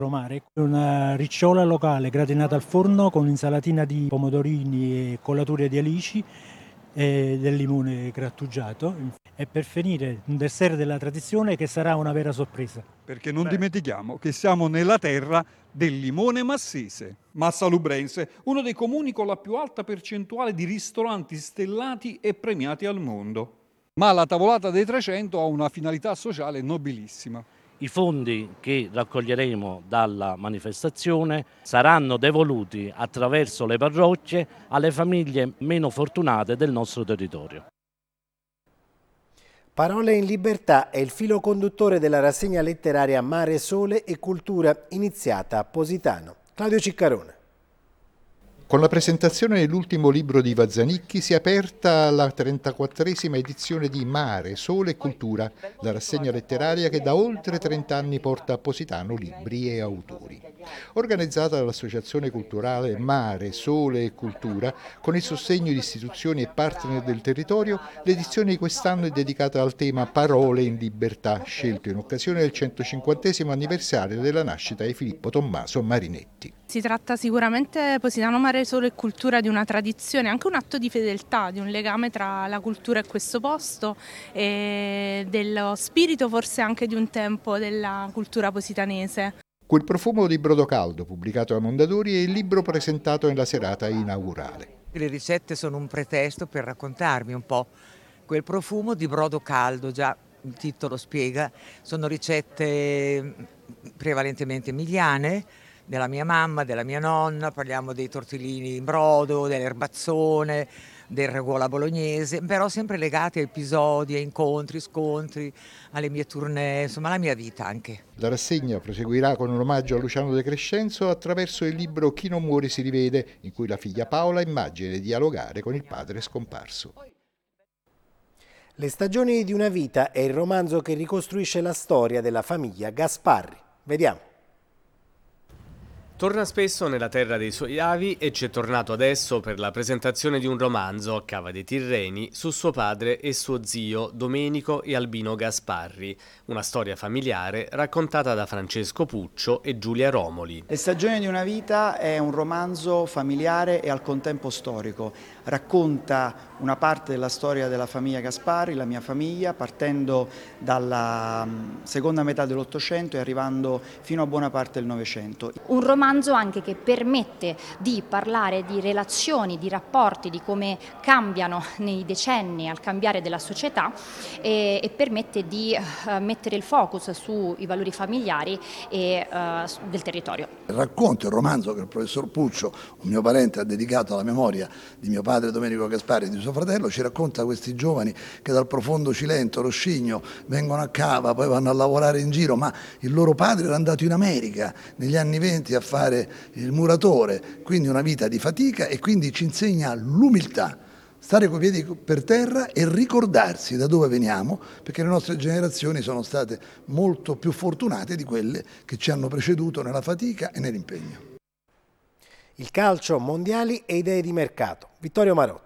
Romare, una ricciola locale gratinata al forno con insalatina di pomodorini e collature di alici e del limone grattugiato. E per finire un dessert della tradizione che sarà una vera sorpresa. Perché non dimentichiamo che siamo nella terra del limone massese. Massa Lubrense, uno dei comuni con la più alta percentuale di ristoranti stellati e premiati al mondo. Ma la tavolata dei 300 ha una finalità sociale nobilissima. I fondi che raccoglieremo dalla manifestazione saranno devoluti attraverso le parrocchie alle famiglie meno fortunate del nostro territorio. Parole in libertà è il filo conduttore della rassegna letteraria Mare, Sole e Cultura iniziata a Positano. Claudio Ciccarone. Con la presentazione dell'ultimo libro di Vazzanicchi si è aperta la 34esima edizione di Mare, Sole e Cultura, la rassegna letteraria che da oltre 30 anni porta a Positano libri e autori. Organizzata dall'Associazione Culturale Mare, Sole e Cultura, con il sostegno di istituzioni e partner del territorio, l'edizione di quest'anno è dedicata al tema Parole in libertà, scelto in occasione del 150° anniversario della nascita di Filippo Tommaso Marinetti. Si tratta sicuramente, Positano Mare, Sole e Cultura, di una tradizione, anche un atto di fedeltà, di un legame tra la cultura e questo posto e dello spirito forse anche di un tempo della cultura positanese. Quel profumo di brodo caldo, pubblicato da Mondadori, è il libro presentato nella serata inaugurale. Le ricette sono un pretesto per raccontarmi un po' quel profumo di brodo caldo, già il titolo spiega, sono ricette prevalentemente emiliane, della mia mamma, della mia nonna, parliamo dei tortellini in brodo, dell'erbazzone, del ragola bolognese, però sempre legati a episodi, a incontri, scontri, alle mie tournée, insomma alla mia vita anche. La rassegna proseguirà con un omaggio a Luciano De Crescenzo attraverso il libro Chi non muore si rivede, in cui la figlia Paola immagina di dialogare con il padre scomparso. Le stagioni di una vita è il romanzo che ricostruisce la storia della famiglia Gasparri. Vediamo. Torna spesso nella terra dei suoi avi e ci è tornato adesso per la presentazione di un romanzo a Cava dei Tirreni su suo padre e suo zio Domenico e Albino Gasparri, una storia familiare raccontata da Francesco Puccio e Giulia Romoli. Le stagioni di una vita è un romanzo familiare e al contempo storico. Racconta una parte della storia della famiglia Gasparri, la mia famiglia, partendo dalla seconda metà dell'Ottocento e arrivando fino a buona parte del Novecento. Un romanzo anche che permette di parlare di relazioni, di rapporti, di come cambiano nei decenni al cambiare della società e permette di mettere il focus sui valori familiari e del territorio. Il racconto, il romanzo che il professor Puccio, un mio parente, ha dedicato alla memoria di mio padre Domenico Gasparri e di suo fratello, ci racconta questi giovani che dal profondo Cilento, Roscigno, vengono a Cava, poi vanno a lavorare in giro, ma il loro padre era andato in America negli anni 20 a fare il muratore, quindi una vita di fatica, e quindi ci insegna l'umiltà, stare coi piedi per terra e ricordarsi da dove veniamo, perché le nostre generazioni sono state molto più fortunate di quelle che ci hanno preceduto nella fatica e nell'impegno. Il calcio, mondiali e idee di mercato. Vittorio Marotta.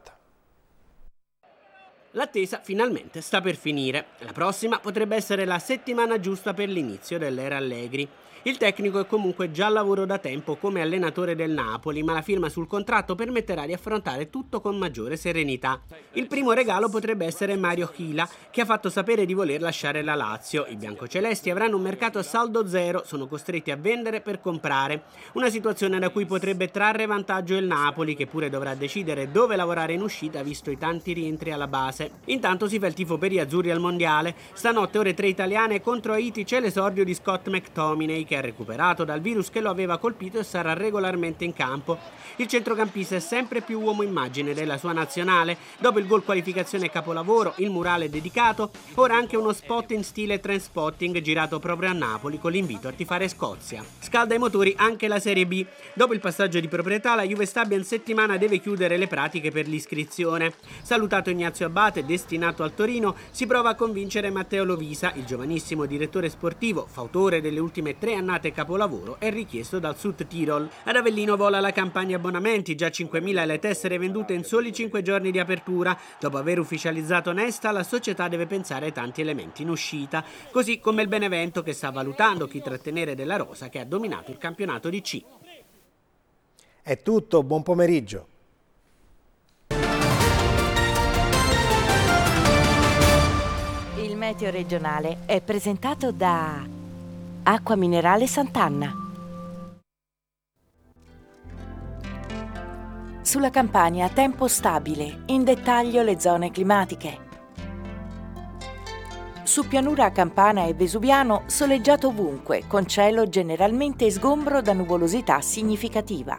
L'attesa finalmente sta per finire. La prossima potrebbe essere la settimana giusta per l'inizio dell'era Allegri. Il tecnico è comunque già al lavoro da tempo come allenatore del Napoli, ma la firma sul contratto permetterà di affrontare tutto con maggiore serenità. Il primo regalo potrebbe essere Mario Chila, che ha fatto sapere di voler lasciare la Lazio. I biancocelesti avranno un mercato a saldo zero, sono costretti a vendere per comprare. Una situazione da cui potrebbe trarre vantaggio il Napoli, che pure dovrà decidere dove lavorare in uscita visto i tanti rientri alla base. Intanto si fa il tifo per gli azzurri al mondiale. Stanotte ore 3 italiane contro Haiti c'è l'esordio di Scott McTominay, che ha recuperato dal virus che lo aveva colpito e sarà regolarmente in campo. Il centrocampista è sempre più uomo immagine della sua nazionale. Dopo il gol qualificazione capolavoro, il murale dedicato, ora anche uno spot in stile Trainspotting girato proprio a Napoli con l'invito a tifare Scozia. Scalda i motori anche la Serie B. Dopo il passaggio di proprietà, la Juve Stabia in settimana deve chiudere le pratiche per l'iscrizione. Salutato Ignazio Abate, destinato al Torino, si prova a convincere Matteo Lovisa, il giovanissimo direttore sportivo, fautore delle ultime 3 Annate capolavoro è richiesto dal Sud Tirol. Ad Avellino vola la campagna abbonamenti, già 5.000 le tessere vendute in soli 5 giorni di apertura. Dopo aver ufficializzato Nesta, la società deve pensare ai tanti elementi in uscita, così come il Benevento che sta valutando chi trattenere della rosa che ha dominato il campionato di C. È tutto, buon pomeriggio. Il meteo regionale è presentato da Acqua Minerale Sant'Anna. Sulla Campania tempo stabile, in dettaglio le zone climatiche. Su pianura Campana e Vesuviano soleggiato ovunque, con cielo generalmente sgombro da nuvolosità significativa.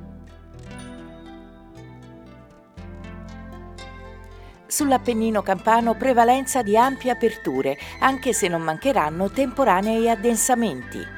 Sull'Appennino campano prevalenza di ampie aperture, anche se non mancheranno temporanei addensamenti.